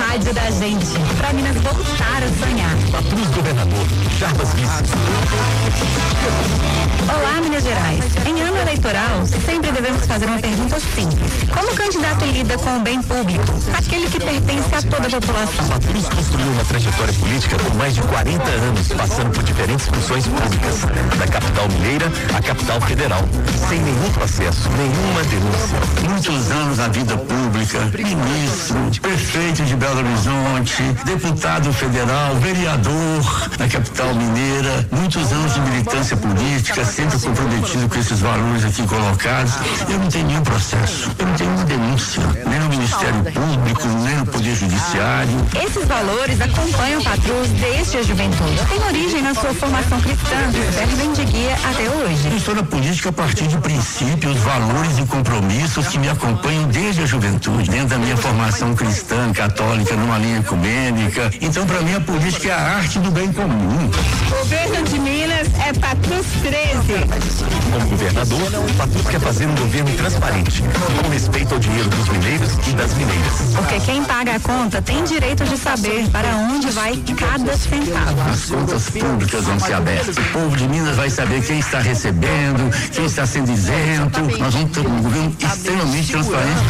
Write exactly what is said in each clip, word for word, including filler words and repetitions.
rádio da gente, pra Minas voltar a sonhar. Patrus Governador, Jarbas Vice. Olá, Minas Gerais. Em ano eleitoral, sempre devemos fazer uma pergunta simples. Como o candidato lida com o bem público, aquele que pertence a toda a população? Patrus construiu uma trajetória política por mais de quarenta anos, passando por diferentes funções públicas, da capital mineira à capital federal, sem nenhum processo, nenhuma denúncia. Muitos anos na vida pública, ministro, prefeito de Belo Horizonte, deputado federal, vereador na capital mineira, muitos anos de militância política, sempre comprometido com esses valores aqui colocados. Eu não tenho nenhum processo, eu não tenho nenhuma denúncia, nem no Ministério Público, nem no Poder Judiciário. Esses valores acompanham o Patrus desde a juventude. Tem origem na sua formação cristã, que servem de guia até hoje. Eu estou na política a partir de princípios, valores e compromissos que me acompanham desde a juventude, dentro da minha formação cristã, católica, numa linha ecumênica. Então, para mim, a política é a arte do bem comum. Governo de Minas é Patrus treze. Como governador, o Patrus quer fazer um governo transparente, com respeito ao dinheiro dos mineiros e das mineiras. Porque quem paga a conta tem direito de saber para onde vai cada centavo. As contas públicas vão ser abertas. O povo de Minas vai saber quem está recebendo, quem está sendo isento. Nós vamos ter um governo extremamente transparente.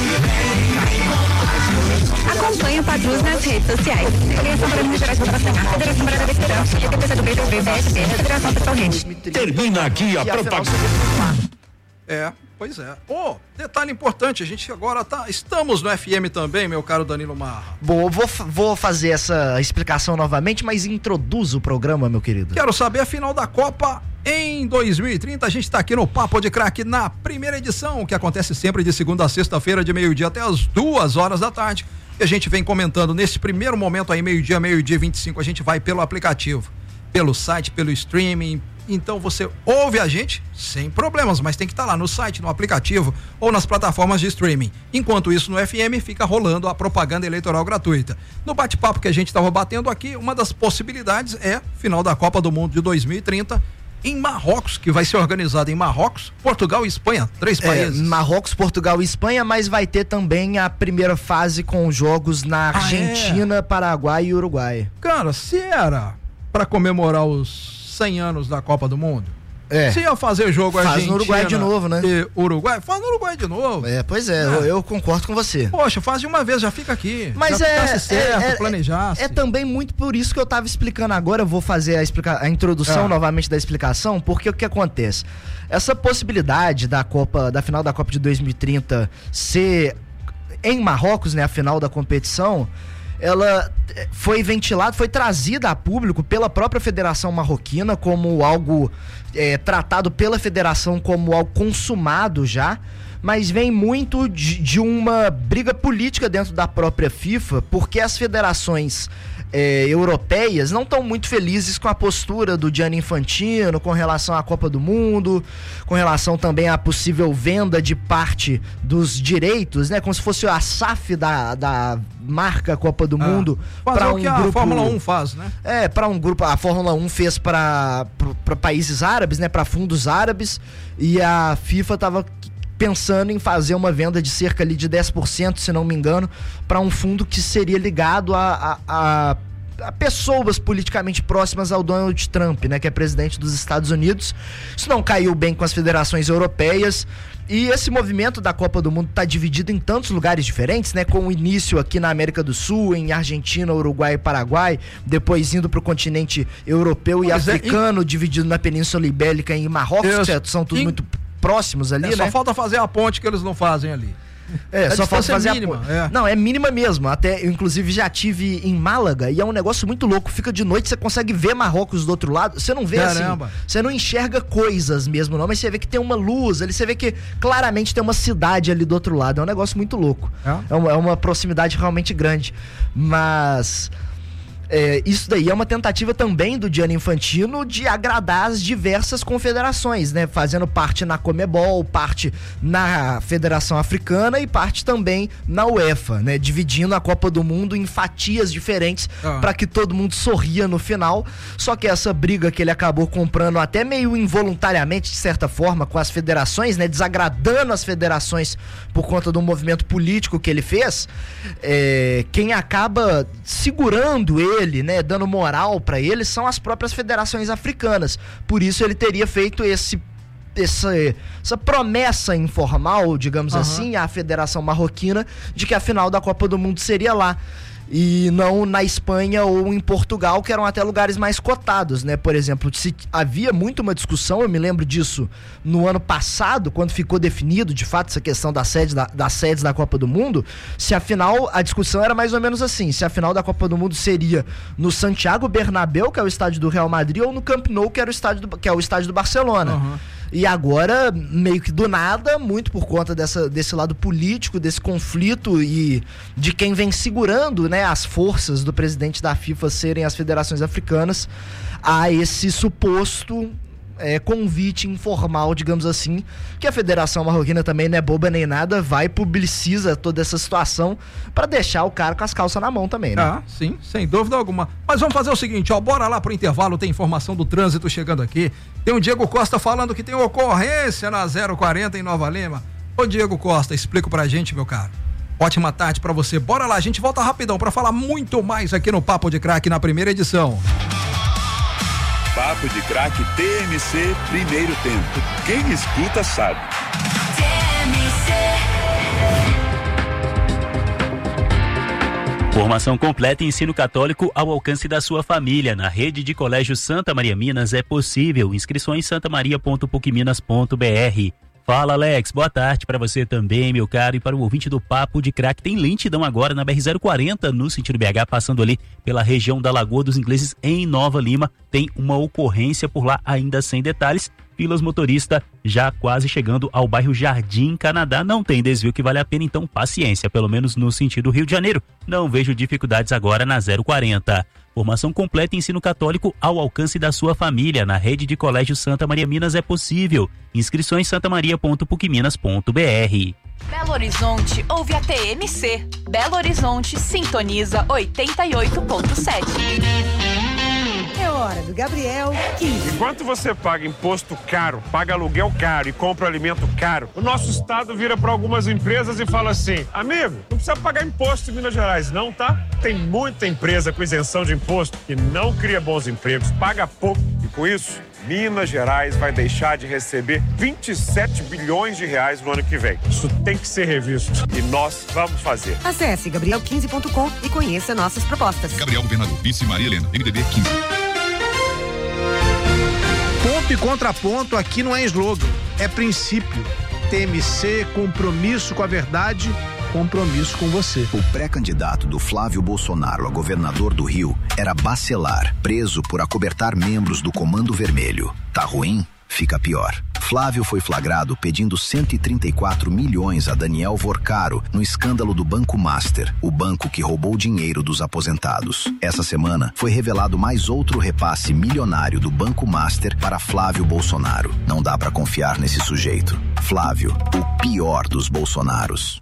Acompanhe o Patrus nas redes sociais. Federação para Minas Gerais Votação, Federação Brasileira da Esperança, G T P C do B P B, B S B, Federação Pessoal Rede. Termina aqui a propaganda. É, pois é. Oh, detalhe importante, a gente agora tá, estamos no F M também, meu caro Danilo Marra. Bom, vou, vou fazer essa explicação novamente, mas introduza o programa, meu querido. Quero saber a final da Copa em dois mil e trinta, a gente está aqui no Papo de Craque na primeira edição, que acontece sempre de segunda a sexta-feira, de meio-dia até as duas horas da tarde. E a gente vem comentando nesse primeiro momento aí, meio-dia, meio-dia e vinte e cinco, a gente vai pelo aplicativo, pelo site, pelo streaming. Então você ouve a gente sem problemas, mas tem que estar lá no site, no aplicativo ou nas plataformas de streaming. Enquanto isso, no F M fica rolando a propaganda eleitoral gratuita. No bate-papo que a gente estava batendo aqui, uma das possibilidades é final da Copa do Mundo de dois mil e trinta em Marrocos, que vai ser organizado em Marrocos, Portugal e Espanha, três países. É, Marrocos, Portugal e Espanha, mas vai ter também a primeira fase com jogos na Argentina, ah, é? Paraguai e Uruguai. Cara, se era para comemorar os cem anos da Copa do Mundo, é. se ia fazer jogo faz Argentina no Uruguai de novo, né? E Uruguai, faz no Uruguai de novo. É, pois é, é. Eu, eu concordo com você. Poxa, faz de uma vez, já fica aqui. Mas já é, certo, é, planejasse. É, é também muito por isso que eu tava explicando agora, eu vou fazer a, explica, a introdução é. novamente da explicação, porque o que acontece? Essa possibilidade da Copa, da final da Copa de dois mil e trinta ser em Marrocos, né, a final da competição, ela foi ventilada, foi trazida a público pela própria Federação Marroquina como algo é, tratado pela Federação como algo consumado já, mas vem muito de, de uma briga política dentro da própria FIFA, porque as federações é, europeias não estão muito felizes com a postura do Gianni Infantino com relação à Copa do Mundo, com relação também à possível venda de parte dos direitos, né? Como se fosse a S A F da, da marca Copa do ah, Mundo para um o que grupo. A Fórmula um faz, né? É, para um grupo. A Fórmula um fez para países árabes, né? Para fundos árabes, e a FIFA tava pensando em fazer uma venda de cerca ali de dez por cento, se não me engano, para um fundo que seria ligado a, a, a, a pessoas politicamente próximas ao Donald Trump, né, que é presidente dos Estados Unidos. Isso não caiu bem com as federações europeias, e esse movimento da Copa do Mundo está dividido em tantos lugares diferentes, né, com o início aqui na América do Sul, em Argentina, Uruguai e Paraguai, depois indo para o continente europeu e pois africano, é, e... dividido na Península Ibérica e em Marrocos, que são tudo e... muito próximos ali, é, né? Só falta fazer a ponte que eles não fazem ali. É, a só falta fazer é mínima, a ponte. É. Não, é mínima mesmo. Até eu, inclusive, já tive em Málaga e é um negócio muito louco. Fica de noite, você consegue ver Marrocos do outro lado. Você não vê Caramba. assim. Você não enxerga coisas mesmo, não, mas você vê que tem uma luz ali, você vê que claramente tem uma cidade ali do outro lado. É um negócio muito louco. É, é, uma, é uma proximidade realmente grande. Mas É, isso daí é uma tentativa também do Gianni Infantino de agradar as diversas confederações, né? Fazendo parte na Conmebol, parte na Federação Africana e parte também na UEFA, né? Dividindo a Copa do Mundo em fatias diferentes ah. para que todo mundo sorria no final. Só que essa briga que ele acabou comprando até meio involuntariamente, de certa forma, com as federações, né? Desagradando as federações por conta do movimento político que ele fez, é, quem acaba segurando ele ele, né, dando moral para ele, são as próprias federações africanas. Por isso ele teria feito esse essa, essa promessa informal, digamos uhum. assim, à Federação Marroquina de que a final da Copa do Mundo seria lá. E não na Espanha ou em Portugal, que eram até lugares mais cotados, né? Por exemplo, se havia muito uma discussão, eu me lembro disso no ano passado, quando ficou definido, de fato, essa questão da sede da, das sedes da Copa do Mundo, se afinal, a discussão era mais ou menos assim, se a final da Copa do Mundo seria no Santiago Bernabéu, que é o estádio do Real Madrid, ou no Camp Nou, que, era o estádio do, que é o estádio do Barcelona. Uhum. E agora, meio que do nada, muito por conta dessa, desse lado político, desse conflito e de quem vem segurando, né, as forças do presidente da FIFA serem as federações africanas, há esse suposto é, convite informal, digamos assim, que a Federação Marroquina também não é boba nem nada, vai e publiciza toda essa situação para deixar o cara com as calças na mão também, né? Ah, sim, sem dúvida alguma. Mas vamos fazer o seguinte, ó, bora lá pro intervalo, tem informação do trânsito chegando aqui. Tem o Diego Costa falando que tem ocorrência na zero quarenta em Nova Lima. Ô Diego Costa, explica pra gente, meu caro. Ótima tarde pra você. Bora lá, a gente volta rapidão pra falar muito mais aqui no Papo de Craque na primeira edição. Papo de Craque T M C, primeiro tempo. Quem escuta sabe. T M C. Formação completa e ensino católico ao alcance da sua família. Na rede de colégio Santa Maria Minas é possível. Inscrições santamaria ponto puc minas ponto b r. Fala, Alex, boa tarde para você também, meu caro, e para o ouvinte do Papo de Craque. Tem lentidão agora na B R zero quarenta, no sentido B H, passando ali pela região da Lagoa dos Ingleses, em Nova Lima. Tem uma ocorrência por lá, ainda sem detalhes. Filas motorista já quase chegando ao bairro Jardim Canadá. Não tem desvio que vale a pena, então paciência, pelo menos no sentido Rio de Janeiro. Não vejo dificuldades agora na zero quarenta. Formação completa e ensino católico ao alcance da sua família. Na rede de colégio Santa Maria Minas é possível. Inscrições santamaria ponto puc minas ponto b r. Belo Horizonte ouve a T M C. Belo Horizonte sintoniza oitenta e oito ponto sete. É hora do Gabriel quinze. Enquanto você paga imposto caro, paga aluguel caro e compra alimento caro, o nosso estado vira para algumas empresas e fala assim: amigo, não precisa pagar imposto em Minas Gerais não, tá? Tem muita empresa com isenção de imposto que não cria bons empregos, paga pouco e com isso Minas Gerais vai deixar de receber vinte e sete bilhões de reais no ano que vem. Isso tem que ser revisto e nós vamos fazer. Acesse gabriel quinze ponto com e conheça nossas propostas. Gabriel Governador, vice Maria Helena, M D B quinze. Ponto e contraponto aqui não é slogan, é princípio. T M C, compromisso com a verdade, compromisso com você. O pré-candidato do Flávio Bolsonaro a governador do Rio era Bacelar, preso por acobertar membros do Comando Vermelho. Tá ruim? Fica pior. Flávio foi flagrado pedindo cento e trinta e quatro milhões a Daniel Vorcaro no escândalo do Banco Master, o banco que roubou dinheiro dos aposentados. Essa semana foi revelado mais outro repasse milionário do Banco Master para Flávio Bolsonaro. Não dá pra confiar nesse sujeito. Flávio, o pior dos Bolsonaros.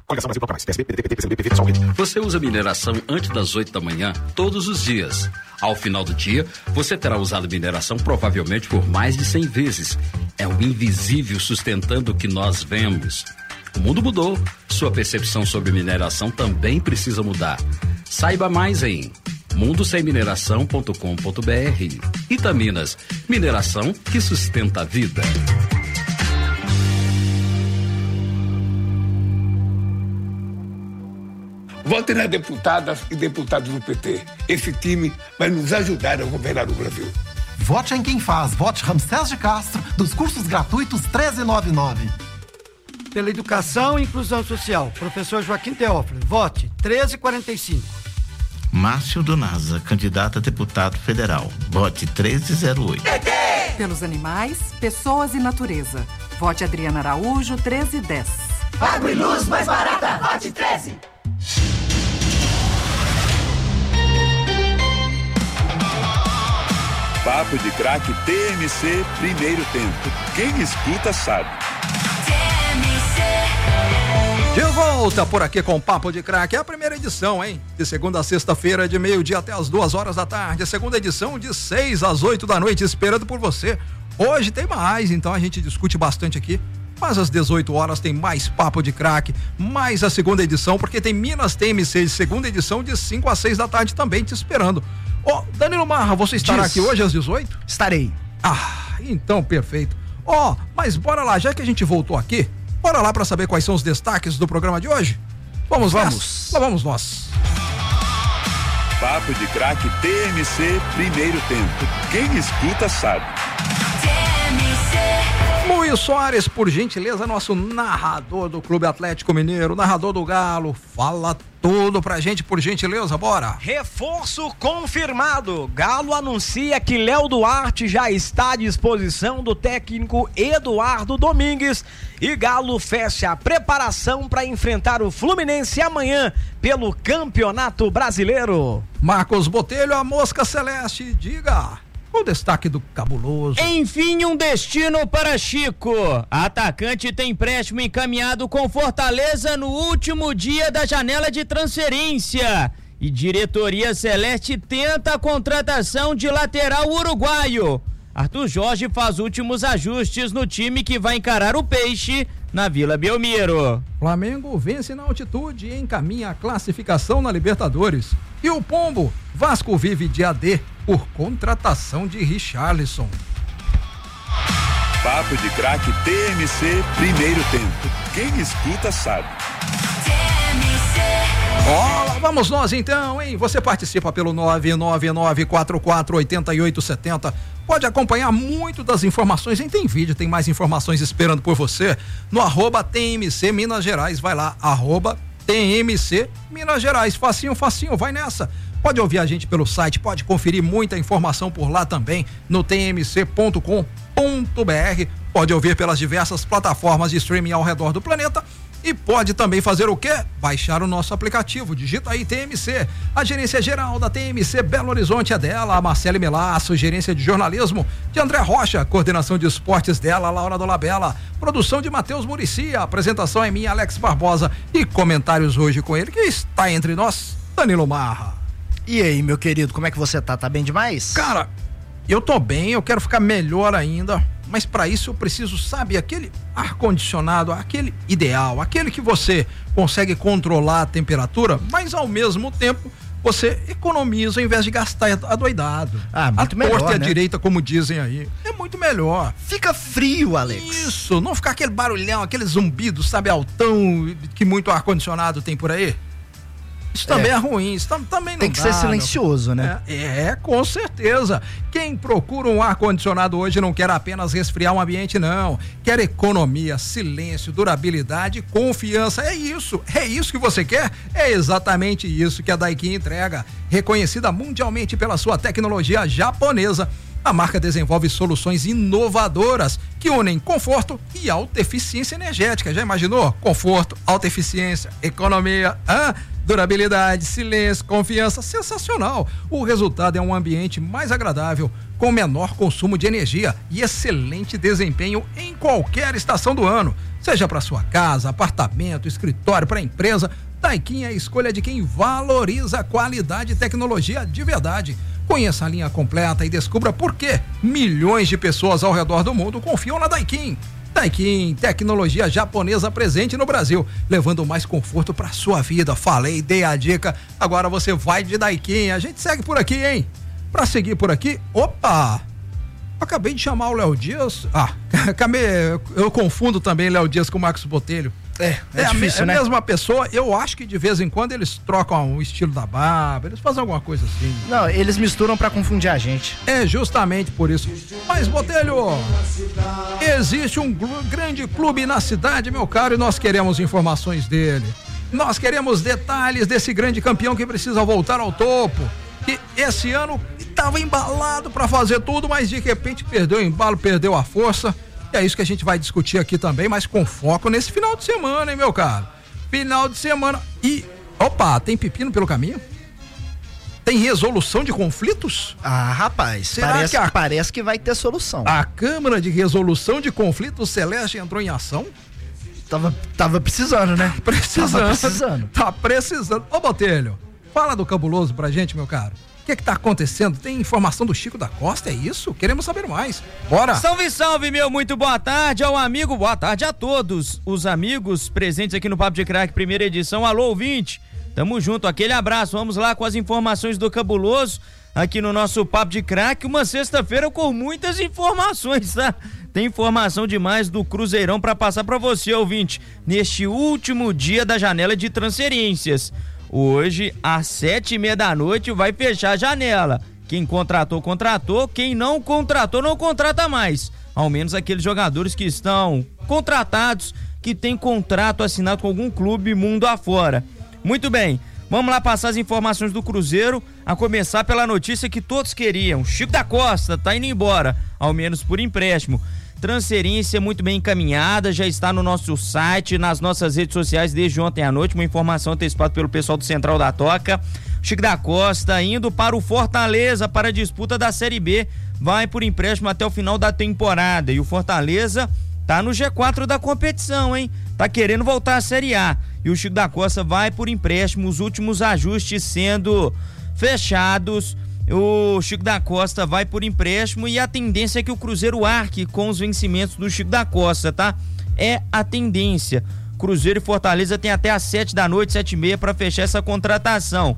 Você usa mineração antes das oito da manhã todos os dias. Ao final do dia, você terá usado mineração provavelmente por mais de cem vezes. É o invisível sustentando o que nós vemos. O mundo mudou. Sua percepção sobre mineração também precisa mudar. Saiba mais em mundo sem mineração ponto com ponto b r. Itaminas, mineração que sustenta a vida. Vote nas deputadas e deputados do P T. Esse time vai nos ajudar a governar o Brasil. Vote em quem faz. Vote Ramsés de Castro, dos cursos gratuitos treze noventa e nove. Pela educação e inclusão social, professor Joaquim Teófilo. Vote treze quarenta e cinco. Márcio Donaza, candidato a deputado federal. Vote treze zero oito. Pelos animais, pessoas e natureza. Vote Adriana Araújo, treze dez. Água e luz mais barata. Vote treze. Papo de Craque T M C, primeiro tempo. Quem escuta sabe. De volta por aqui com o Papo de Craque, é a primeira edição, hein? De segunda a sexta-feira, de meio-dia até as duas horas da tarde. A segunda edição de seis às oito da noite, esperando por você. Hoje tem mais, então a gente discute bastante aqui. Mas às dezoito horas tem mais Papo de Craque, mais a segunda edição, porque tem Minas T M C de segunda edição de cinco às seis da tarde também te esperando. Ó, oh, Danilo Marra, você estará Diz. aqui hoje às dezoito? Estarei. Ah, então perfeito. Ó, oh, mas bora lá, já que a gente voltou aqui, bora lá para saber quais são os destaques do programa de hoje? Vamos, vamos. Lá vamos nós. Papo de Craque T M C, primeiro tempo. Quem escuta sabe. Luiz Soares, por gentileza, nosso narrador do Clube Atlético Mineiro, narrador do Galo, fala tudo pra gente, por gentileza, bora. Reforço confirmado. Galo anuncia que Léo Duarte já está à disposição do técnico Eduardo Domingues e Galo fecha a preparação para enfrentar o Fluminense amanhã pelo Campeonato Brasileiro. Marcos Botelho, a mosca celeste, diga. O destaque do cabuloso. Enfim, um destino para Chico. Atacante tem empréstimo encaminhado com Fortaleza no último dia da janela de transferência. E diretoria celeste tenta a contratação de lateral uruguaio. Arthur Jorge faz últimos ajustes no time que vai encarar o Peixe na Vila Belmiro. Flamengo vence na altitude e encaminha a classificação na Libertadores. E o Pombo, Vasco vive de A D por contratação de Richarlison. Papo de Craque T M C, primeiro tempo. Quem escuta sabe. Olá, vamos nós então, hein? Você participa pelo nove nove nove quatro quatro oito oito sete zero. Pode acompanhar muito das informações, hein? Tem vídeo, tem mais informações esperando por você no arroba T M C Minas Gerais. Vai lá, arroba T M C Minas Gerais. Facinho, facinho, vai nessa. Pode ouvir a gente pelo site, pode conferir muita informação por lá também no t m c ponto com ponto b r. Pode ouvir pelas diversas plataformas de streaming ao redor do planeta. E pode também fazer o quê? Baixar o nosso aplicativo. Digita aí T M C. A gerência geral da T M C Belo Horizonte é dela, a Marcele Melasso, gerência de jornalismo de André Rocha, coordenação de esportes dela, Laura Dolabella, produção de Matheus Muricy, a apresentação é minha, Alex Barbosa, e comentários hoje com ele, que está entre nós, Danilo Marra. E aí, meu querido, como é que você tá? Tá bem demais? Cara, eu tô bem, eu quero ficar melhor ainda. Mas para isso eu preciso, sabe, aquele ar-condicionado, aquele ideal, aquele que você consegue controlar a temperatura, mas ao mesmo tempo você economiza ao invés de gastar adoidado. Ah, muito a melhor, torta e a né? direita, como dizem aí, é muito melhor. Fica frio, Alex. Isso, não ficar aquele barulhão, aquele zumbido, sabe, altão que muito ar-condicionado tem por aí. Isso também é, é ruim, isso tam, também não Tem que dá, ser silencioso, né? É, é, com certeza. Quem procura um ar-condicionado hoje não quer apenas resfriar um ambiente, não. Quer economia, silêncio, durabilidade, confiança. É isso, é isso que você quer? É exatamente isso que a Daikin entrega. Reconhecida mundialmente pela sua tecnologia japonesa, a marca desenvolve soluções inovadoras que unem conforto e alta eficiência energética. Já imaginou? Conforto, alta eficiência, economia, hã? Durabilidade, silêncio, confiança, sensacional. O resultado é um ambiente mais agradável, com menor consumo de energia e excelente desempenho em qualquer estação do ano. Seja para sua casa, apartamento, escritório, para empresa, Daikin é a escolha de quem valoriza a qualidade e tecnologia de verdade. Conheça a linha completa e descubra por que milhões de pessoas ao redor do mundo confiam na Daikin. Daikin, tecnologia japonesa presente no Brasil, levando mais conforto para sua vida. Falei, dei a dica, agora você vai de Daikin. A gente segue por aqui, hein? Para seguir por aqui, opa! Acabei de chamar o Léo Dias. Ah, eu confundo também Léo Dias com o Marcos Botelho. É, é, é difícil, a, né? É a mesma pessoa. Eu acho que de vez em quando eles trocam o estilo da barba, eles fazem alguma coisa assim. Não, eles misturam pra confundir a gente. É justamente por isso. Mas, Botelho, existe um grande clube na cidade, meu caro, e nós queremos informações dele. Nós queremos detalhes desse grande campeão que precisa voltar ao topo. Que esse ano estava embalado pra fazer tudo, mas de repente perdeu o embalo, perdeu a força. E é isso que a gente vai discutir aqui também, mas com foco nesse final de semana, hein, meu caro? Final de semana. E, opa, tem pepino pelo caminho? Tem resolução de conflitos? Ah, rapaz, Será parece que a- parece que vai ter solução. A Câmara de Resolução de Conflitos Celeste entrou em ação? Tava, tava precisando, né? Precisando. Tava precisando. Tá precisando. Ô, Botelho, fala do cabuloso pra gente, meu caro. O que que tá acontecendo? Tem informação do Chico da Costa, é isso? Queremos saber mais. Bora! Salve, salve, meu, muito boa tarde ao amigo, boa tarde a todos os amigos presentes aqui no Papo de Craque, primeira edição. Alô, ouvinte, tamo junto, aquele abraço, vamos lá com as informações do cabuloso aqui no nosso Papo de Craque, uma sexta-feira com muitas informações, tá? Tem informação demais do Cruzeirão pra passar pra você, ouvinte, neste último dia da janela de transferências. Hoje, às sete e meia da noite, vai fechar a janela. Quem contratou, contratou. Quem não contratou, não contrata mais. Ao menos aqueles jogadores que estão contratados, que têm contrato assinado com algum clube mundo afora. Muito bem, vamos lá passar as informações do Cruzeiro, a começar pela notícia que todos queriam. Chico da Costa tá indo embora, ao menos por empréstimo. Transferência muito bem encaminhada, já está no nosso site, nas nossas redes sociais desde ontem à noite, uma informação antecipada pelo pessoal do Central da Toca. Chico da Costa indo para o Fortaleza para a disputa da Série B, vai por empréstimo até o final da temporada, e o Fortaleza tá no G quatro da competição, hein? Tá querendo voltar à Série A, e o Chico da Costa vai por empréstimo, os últimos ajustes sendo fechados. O Chico da Costa vai por empréstimo e a tendência é que o Cruzeiro arque com os vencimentos do Chico da Costa, tá? É a tendência. Cruzeiro e Fortaleza tem até às sete da noite, sete e meia, para fechar essa contratação.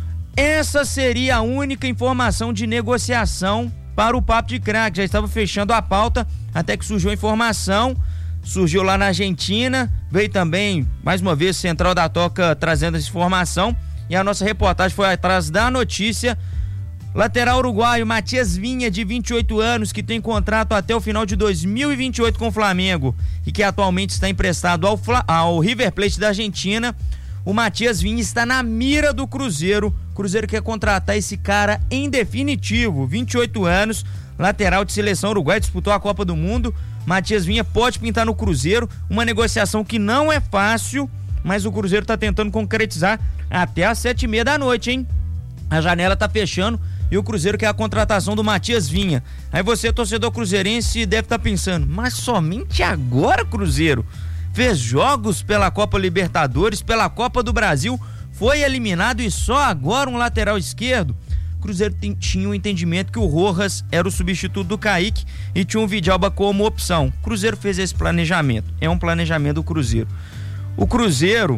Essa seria a única informação de negociação para o Papo de Craque. Já estava fechando a pauta até que surgiu a informação. Surgiu lá na Argentina, veio também, mais uma vez, Central da Toca trazendo essa informação. E a nossa reportagem foi atrás da notícia. Lateral uruguaio Matias Vinha, de vinte e oito anos, que tem contrato até o final de dois mil e vinte e oito com o Flamengo e que atualmente está emprestado ao, Fla... ao River Plate da Argentina. O Matias Vinha está na mira do Cruzeiro. O Cruzeiro quer contratar esse cara em definitivo. vinte e oito anos, lateral de seleção uruguaia, disputou a Copa do Mundo. Matias Vinha pode pintar no Cruzeiro. Uma negociação que não é fácil, mas o Cruzeiro está tentando concretizar até às sete e meia da noite, hein? A janela tá fechando e o Cruzeiro quer a contratação do Matias Vinha. Aí você, torcedor cruzeirense, deve estar tá pensando, mas somente agora, Cruzeiro? Fez jogos pela Copa Libertadores, pela Copa do Brasil, foi eliminado e só agora um lateral esquerdo? O Cruzeiro tem, tinha um entendimento que o Rojas era o substituto do Kaique e tinha um Vidalba como opção. O Cruzeiro fez esse planejamento, é um planejamento do Cruzeiro. O Cruzeiro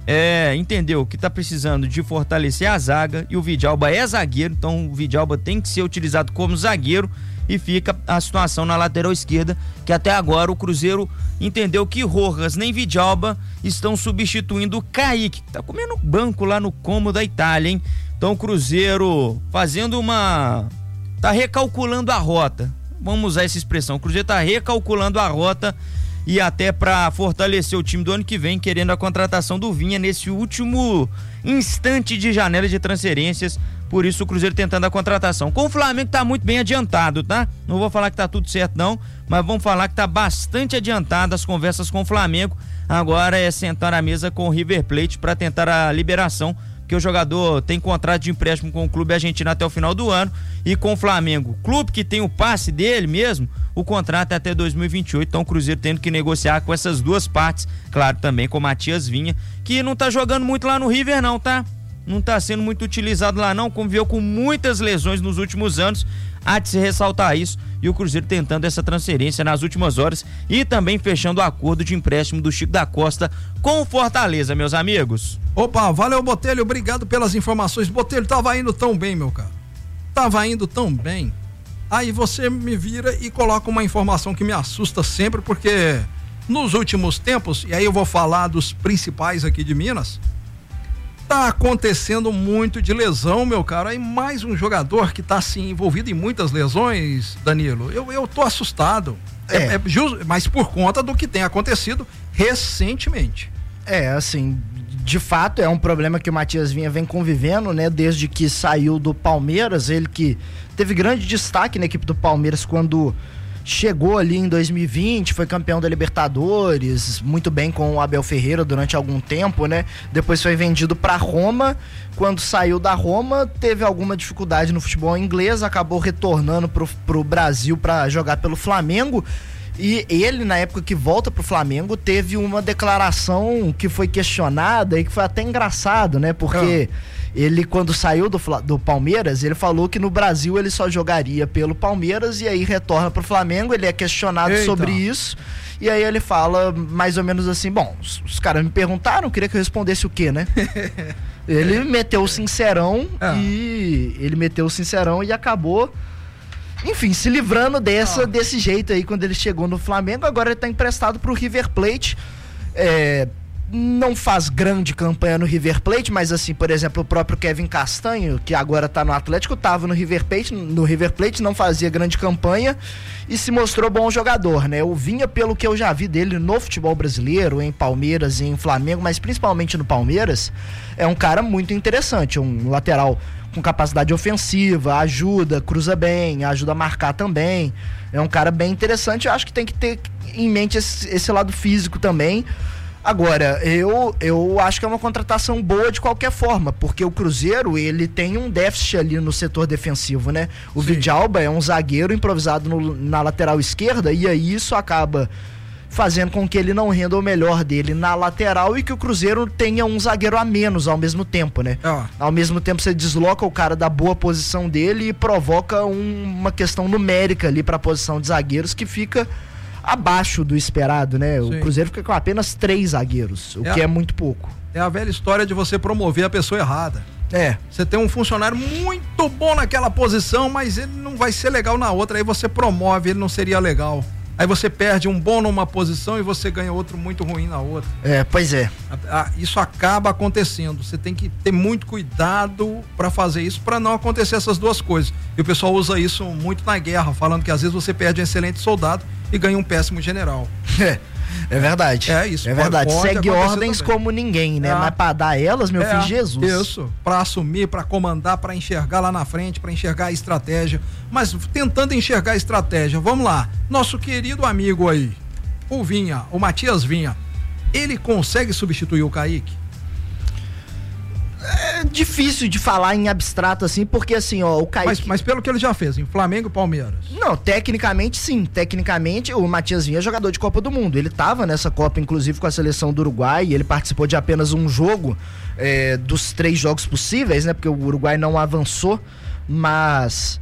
É, entendeu que tá precisando de fortalecer a zaga e o Vidalba é zagueiro, então o Vidalba tem que ser utilizado como zagueiro e fica a situação na lateral esquerda, que até agora o Cruzeiro entendeu que Rojas nem Vidalba estão substituindo o Kaique, que tá comendo banco lá no Como da Itália, hein? Então o Cruzeiro fazendo uma... tá recalculando a rota, vamos usar essa expressão, o Cruzeiro tá recalculando a rota e até para fortalecer o time do ano que vem, querendo a contratação do Vinha nesse último instante de janela de transferências. Por isso o Cruzeiro tentando a contratação. Com o Flamengo tá muito bem adiantado, tá? Não vou falar que tá tudo certo não, mas vamos falar que tá bastante adiantado as conversas com o Flamengo. Agora é sentar à mesa com o River Plate para tentar a liberação, porque o jogador tem contrato de empréstimo com o clube argentino até o final do ano, e com o Flamengo, clube que tem o passe dele mesmo, o contrato é até dois mil e vinte e oito, então o Cruzeiro tendo que negociar com essas duas partes, claro, também com o Matias Vinha, que não tá jogando muito lá no River não, tá? Não tá sendo muito utilizado lá não, conviveu com muitas lesões nos últimos anos, há de se ressaltar isso, e o Cruzeiro tentando essa transferência nas últimas horas e também fechando o acordo de empréstimo do Chico da Costa com o Fortaleza, meus amigos. Opa, valeu, Botelho, obrigado pelas informações. Botelho, tava indo tão bem, meu cara, tava indo tão bem. Aí você me vira e coloca uma informação que me assusta sempre, porque nos últimos tempos, e aí eu vou falar dos principais aqui de Minas, tá acontecendo muito de lesão, meu cara, e mais um jogador que tá assim envolvido em muitas lesões, Danilo, eu, eu tô assustado, é. É, é just, mas por conta do que tem acontecido recentemente. É, assim, de fato é um problema que o Matias Vinha vem convivendo, né, desde que saiu do Palmeiras, ele que teve grande destaque na equipe do Palmeiras quando chegou ali em dois mil e vinte, foi campeão da Libertadores, muito bem com o Abel Ferreira durante algum tempo, né? Depois foi vendido para Roma. Quando saiu da Roma, teve alguma dificuldade no futebol inglês, acabou retornando pro, pro Brasil para jogar pelo Flamengo. E ele, na época que volta pro Flamengo, teve uma declaração que foi questionada e que foi até engraçado, né? Porque ah. ele, quando saiu do, do Palmeiras, ele falou que no Brasil ele só jogaria pelo Palmeiras e aí retorna pro Flamengo. Ele é questionado Eita. sobre isso. E aí ele fala mais ou menos assim, bom, os, os caras me perguntaram, queria que eu respondesse o quê, né? Ele meteu o sincerão ah. e ele meteu o sincerão e acabou, enfim, se livrando dessa, ah. desse jeito aí quando ele chegou no Flamengo. Agora ele tá emprestado pro River Plate. É, não faz grande campanha no River Plate, mas assim, por exemplo, o próprio Kevin Castanho, que agora tá no Atlético, tava no River Plate, no River Plate não fazia grande campanha e se mostrou bom jogador, né? O Vinha, pelo que eu já vi dele no futebol brasileiro, em Palmeiras e em Flamengo, mas principalmente no Palmeiras, é um cara muito interessante, um lateral com capacidade ofensiva, ajuda, cruza bem, ajuda a marcar também. É um cara bem interessante. Eu acho que tem que ter em mente esse, esse lado físico também. Agora, eu, eu acho que é uma contratação boa de qualquer forma, porque o Cruzeiro, ele tem um déficit ali no setor defensivo, né? O Sim. Vidalba é um zagueiro improvisado no, na lateral esquerda, e aí isso acaba fazendo com que ele não renda o melhor dele na lateral e que o Cruzeiro tenha um zagueiro a menos ao mesmo tempo, né? Ah. Ao mesmo tempo você desloca o cara da boa posição dele e provoca um, uma questão numérica ali para a posição de zagueiros que fica abaixo do esperado, né? Sim. O Cruzeiro fica com apenas três zagueiros, o é que a, é muito pouco. É a velha história de você promover a pessoa errada. É. Você tem um funcionário muito bom naquela posição, mas ele não vai ser legal na outra, aí você promove, ele não seria legal. Aí você perde um bom numa posição e você ganha outro muito ruim na outra. É, pois é. Isso acaba acontecendo. Você tem que ter muito cuidado para fazer isso, para não acontecer essas duas coisas. E o pessoal usa isso muito na guerra, falando que às vezes você perde um excelente soldado e ganha um péssimo general. É. É verdade. É isso. É verdade. Pode, pode Segue ordens também. Como ninguém, né? É. Mas pra dar elas, meu é. filho, Jesus. Isso. Pra assumir, pra comandar, pra enxergar lá na frente, pra enxergar a estratégia. Mas tentando enxergar a estratégia, vamos lá. Nosso querido amigo aí, o Vinha, o Matias Vinha, ele consegue substituir o Kaique? É difícil de falar em abstrato assim, porque assim, ó, o Kaique... Mas, mas pelo que ele já fez, em Flamengo e Palmeiras. Não, tecnicamente sim, tecnicamente o Matias Vinha é jogador de Copa do Mundo, ele tava nessa Copa inclusive com a seleção do Uruguai, ele participou de apenas um jogo é, dos três jogos possíveis, né, porque o Uruguai não avançou, mas...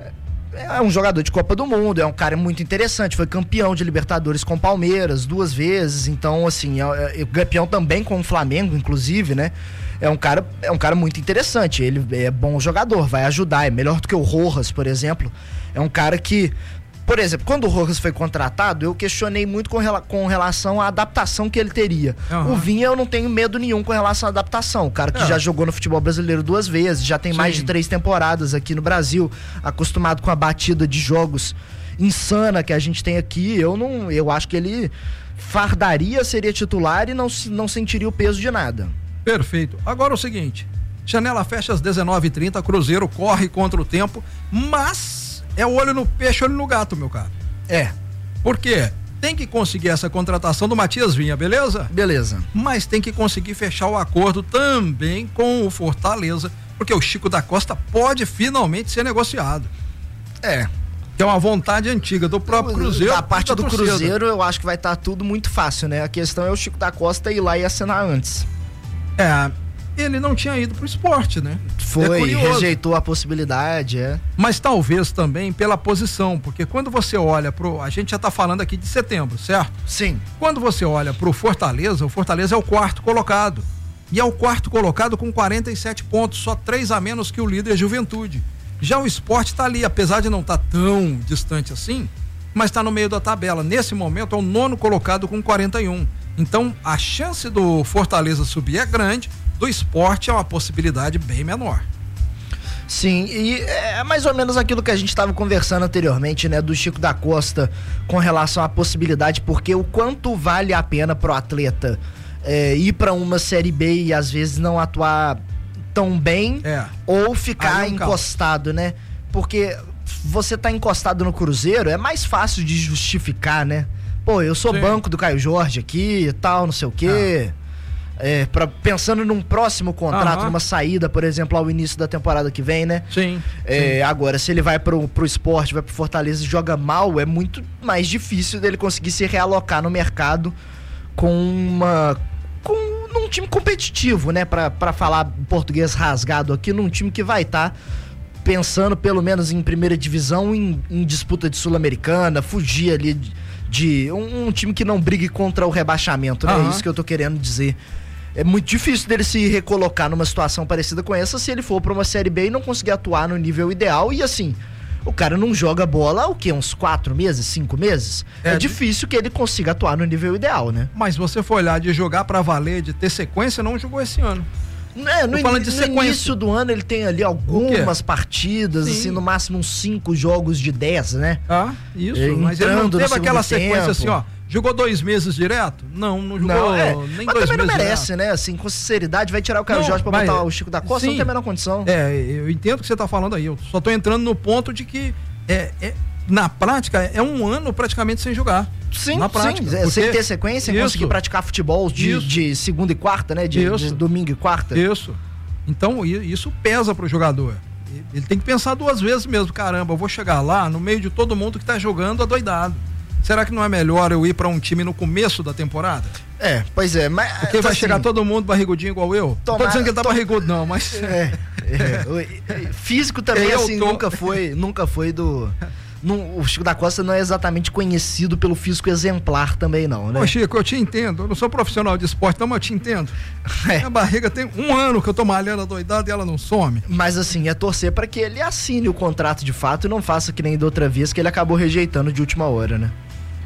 é um jogador de Copa do Mundo, é um cara muito interessante, foi campeão de Libertadores com o Palmeiras duas vezes, então assim, é, é campeão também com o Flamengo, inclusive, né? É um cara, é um cara muito interessante, ele é bom jogador, vai ajudar, é melhor do que o Rojas, por exemplo. É um cara que, por exemplo, quando o Rojas foi contratado, eu questionei muito com, rela- com relação à adaptação que ele teria. Uhum. O Vinha eu não tenho medo nenhum com relação à adaptação, o cara que é. já jogou no futebol brasileiro duas vezes, já tem Sim. mais de três temporadas aqui no Brasil, acostumado com a batida de jogos insana que a gente tem aqui, eu não, eu acho que ele fardaria, seria titular e não, não sentiria o peso de nada. Perfeito. Agora o seguinte, janela fecha às dezenove e trinta, Cruzeiro corre contra o tempo, mas é o olho no peixe, olho no gato, meu cara. É. Por quê? Tem que conseguir essa contratação do Matias Vinha, beleza? Beleza. Mas tem que conseguir fechar o acordo também com o Fortaleza, porque o Chico da Costa pode finalmente ser negociado. É. Que é uma vontade antiga do próprio Cruzeiro. Da parte do torcida. Cruzeiro, eu acho que vai estar tá tudo muito fácil, né? A questão é o Chico da Costa ir lá e assinar antes. É, ele não tinha ido pro esporte, né? Foi, é rejeitou a possibilidade, é. Mas talvez também pela posição, porque quando você olha pro... A gente já tá falando aqui de setembro, certo? Sim. Quando você olha pro Fortaleza, o Fortaleza é o quarto colocado. E é o quarto colocado com quarenta e sete pontos, só três a menos que o líder Juventude. Já o Sport tá ali, apesar de não estar tá tão distante assim, mas tá no meio da tabela. Nesse momento é o nono colocado com quarenta e um. Então, a chance do Fortaleza subir é grande, do Sport é uma possibilidade bem menor. Sim, e é mais ou menos aquilo que a gente estava conversando anteriormente, né, do Chico da Costa com relação à possibilidade, porque o quanto vale a pena pro atleta é, ir para uma Série B e às vezes não atuar tão bem, é. ou ficar é um encostado, né? Porque você tá encostado no Cruzeiro, é mais fácil de justificar, né? Pô, eu sou Sim. banco do Caio Jorge aqui e tal, não sei o quê. Ah. É, pra, pensando num próximo contrato, numa saída, por exemplo, ao início da temporada que vem, né? Sim. É, sim. Agora, se ele vai pro, pro esporte, vai pro Fortaleza e joga mal, é muito mais difícil dele conseguir se realocar no mercado com uma... com num time competitivo, né? Pra, pra falar português rasgado aqui, num time que vai estar... Tá pensando pelo menos em primeira divisão, em, em disputa de Sul-Americana, fugir ali de, de um, um time que não brigue contra o rebaixamento, né? É isso que eu tô querendo dizer. É muito difícil dele se recolocar numa situação parecida com essa se ele for pra uma Série B e não conseguir atuar no nível ideal. E assim, o cara não joga bola há o quê? Uns quatro meses, cinco meses? É, é difícil que ele consiga atuar no nível ideal, né? Mas se você for olhar de jogar pra valer, de ter sequência, não jogou esse ano. É, no, in, de no início do ano ele tem ali algumas partidas, Sim. assim, no máximo uns cinco jogos de dez, né? Ah, isso, é, mas ele não teve aquela sequência tempo. assim, ó, jogou dois meses direto? Não, não jogou não, é. nem mas dois também meses não merece, direto. né? Assim, com sinceridade, vai tirar o Caio Jorge pra mas, botar o Chico da Costa, sim. não tem a menor condição. É, eu entendo o que você tá falando aí, eu só tô entrando no ponto de que é, é, na prática é um ano praticamente sem jogar. Sim, na prática, sim. Sem ter sequência, sem conseguir praticar futebol de, de segunda e quarta, né? De, de domingo e quarta. Isso. Então, isso pesa pro jogador. Ele tem que pensar duas vezes mesmo. Caramba, eu vou chegar lá no meio de todo mundo que tá jogando adoidado. Será que não é melhor eu ir pra um time no começo da temporada? É, pois é, mas... Porque vai assim, chegar todo mundo barrigudinho igual eu. Tomar, não tô dizendo que ele tá tom... barrigudo não, mas... É, é, físico também, eu assim, tô... nunca foi, nunca foi do... Não, o Chico da Costa não é exatamente conhecido pelo físico exemplar também não, né? Ô Chico, eu te entendo, eu não sou profissional de esporte, não, mas eu te entendo. É. A barriga tem um ano que eu tô malhando adoidado e ela não some. Mas assim, é torcer pra que ele assine o contrato de fato e não faça que nem da outra vez que ele acabou rejeitando de última hora, né?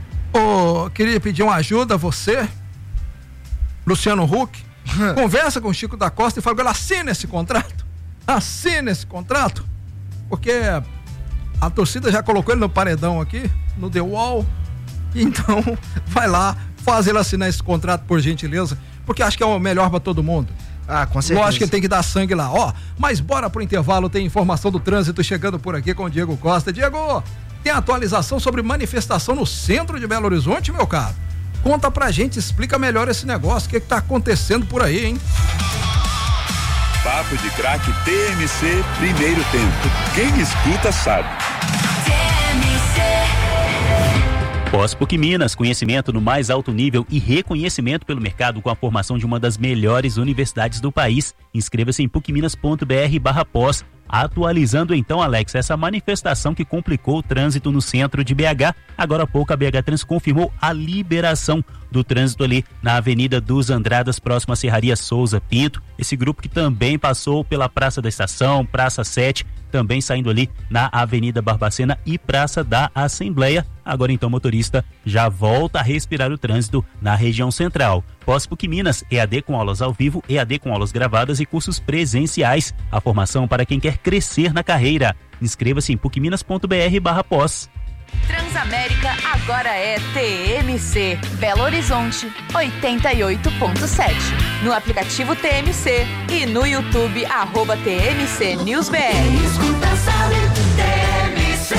Ô, queria pedir uma ajuda a você, Luciano Huck, conversa com o Chico da Costa e fala que ele assina esse contrato, assina esse contrato, porque... A torcida já colocou ele no paredão aqui, no The Wall. Então, vai lá, faz ele assinar esse contrato, por gentileza, porque acho que é o melhor pra todo mundo. Ah, com certeza. Lógico que ele tem que dar sangue lá. Ó, mas bora pro intervalo, tem informação do trânsito chegando por aqui com o Diego Costa. Diego, tem atualização sobre manifestação no centro de Belo Horizonte, meu caro? Conta pra gente, explica melhor esse negócio, o que que tá acontecendo por aí, hein? Papo de Craque T M C, primeiro tempo. Quem escuta sabe. T M C. Pós-PUC Minas, conhecimento no mais alto nível e reconhecimento pelo mercado com a formação de uma das melhores universidades do país. Inscreva-se em pucminas ponto br barra pós. Atualizando então, Alex, essa manifestação que complicou o trânsito no centro de B H. Agora há pouco a B H Trans confirmou a liberação do trânsito ali na Avenida dos Andradas, próximo à Serraria Souza Pinto. Esse grupo que também passou pela Praça da Estação, Praça sete, também saindo ali na Avenida Barbacena e Praça da Assembleia. Agora então o motorista já volta a respirar o trânsito na região central. Pós-PUC Minas, E A D com aulas ao vivo, E A D com aulas gravadas e cursos presenciais. A formação para quem quer crescer na carreira. Inscreva-se em pucminas ponto br barra pós. Transamérica agora é T M C, Belo Horizonte oitenta e oito ponto sete. No aplicativo T M C e no YouTube, arroba T M C News B R. Escuta, sabe, T M C.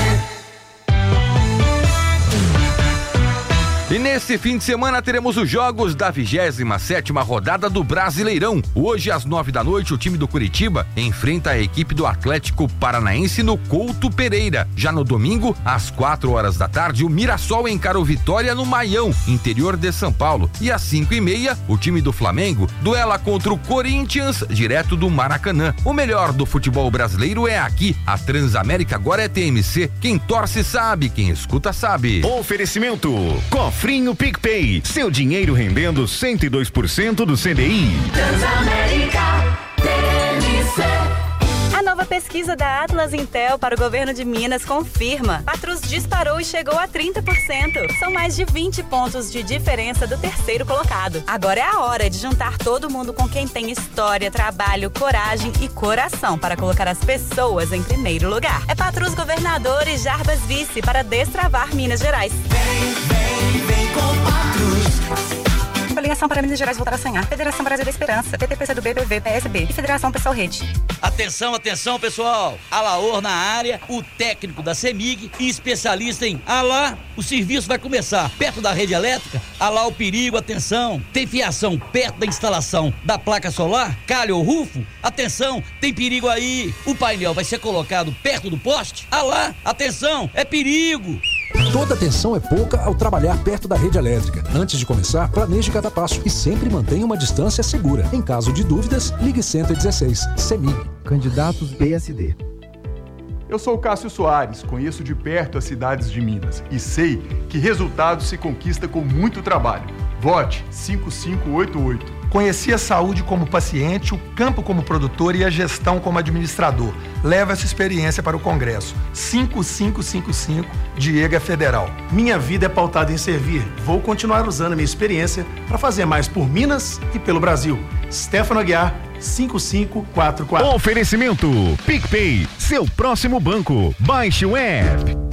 E nesse fim de semana teremos os jogos da vigésima sétima rodada do Brasileirão. Hoje, às nove da noite, o time do Curitiba enfrenta a equipe do Atlético Paranaense no Couto Pereira. Já no domingo, às quatro horas da tarde, o Mirassol encara o Vitória no Maião, interior de São Paulo. E às cinco e meia, o time do Flamengo duela contra o Corinthians, direto do Maracanã. O melhor do futebol brasileiro é aqui. A Transamérica agora é T M C. Quem torce sabe, quem escuta sabe. Oferecimento Cofrinho PicPay, seu dinheiro rendendo cento e dois por cento do C D I. Transamérica T M C. A nova pesquisa da Atlas Intel para o governo de Minas confirma. Patrus disparou e chegou a trinta por cento. São mais de vinte pontos de diferença do terceiro colocado. Agora é a hora de juntar todo mundo com quem tem história, trabalho, coragem e coração para colocar as pessoas em primeiro lugar. É Patrus governador e Jarbas vice para destravar Minas Gerais. Vem, vem, vem com Patrus. Coligação para Minas Gerais Voltar a Sonhar, Federação Brasil da Esperança, P T P C do B, P V, P S B e Federação Pessoal Rede. Atenção, atenção, pessoal. Alaor na área, o técnico da CEMIG e especialista em Alá, o serviço vai começar perto da rede elétrica. Alá o perigo, atenção. Tem fiação perto da instalação da placa solar, calha ou rufo? Atenção, tem perigo aí. O painel vai ser colocado perto do poste? Alá, atenção, é perigo. Toda atenção é pouca ao trabalhar perto da rede elétrica. Antes de começar, planeje cada passo e sempre mantenha uma distância segura. Em caso de dúvidas, ligue cento e dezesseis. CEMIG. Candidatos P S D. Eu sou o Cássio Soares, conheço de perto as cidades de Minas e sei que resultado se conquista com muito trabalho. Vote cinco cinco oito oito. Conheci a saúde como paciente, o campo como produtor e a gestão como administrador. Leva essa experiência para o Congresso. cinco cinco cinco cinco, Diego é Federal. Minha vida é pautada em servir. Vou continuar usando a minha experiência para fazer mais por Minas e pelo Brasil. Stefano Aguiar, cinco cinco quatro quatro. Oferecimento PicPay, seu próximo banco. Baixe o app.